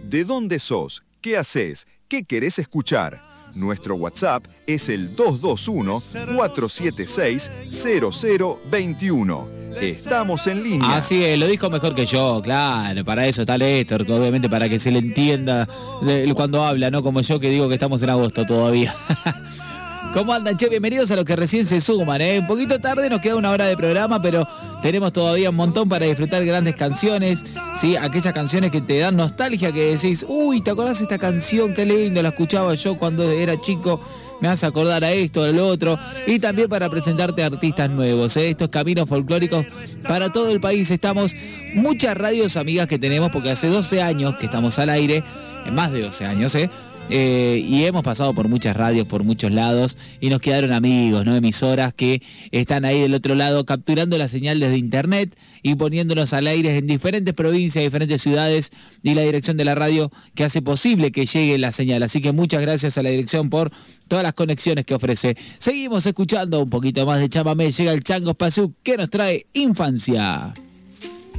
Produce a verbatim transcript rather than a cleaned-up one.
¿De dónde sos? ¿Qué haces? ¿Qué querés escuchar? Nuestro WhatsApp es el dos dos uno, cuatro siete seis, cero cero dos uno. Estamos en línea. Así es, lo dijo mejor que yo, claro, para eso está Lester, obviamente para que se le entienda cuando habla, no como yo que digo que estamos en agosto todavía. ¿Cómo andan, che? Bienvenidos a los que recién se suman, ¿eh? Un poquito tarde, nos queda una hora de programa, pero tenemos todavía un montón para disfrutar grandes canciones, ¿sí? Aquellas canciones que te dan nostalgia, que decís, uy, ¿te acordás de esta canción? Qué lindo, la escuchaba yo cuando era chico, me hace acordar a esto, a lo otro. Y también para presentarte a artistas nuevos, ¿eh? Estos caminos folclóricos para todo el país. Estamos muchas radios amigas que tenemos, porque hace doce años que estamos al aire, más de doce años, ¿eh? Eh, y hemos pasado por muchas radios, por muchos lados, y nos quedaron amigos, ¿no? Emisoras que están ahí del otro lado capturando la señal desde internet y poniéndonos al aire en diferentes provincias, diferentes ciudades, y la dirección de la radio que hace posible que llegue la señal. Así que muchas gracias a la dirección por todas las conexiones que ofrece. Seguimos escuchando un poquito más de chamamé. Llega el Chango Spazú que nos trae Infancia.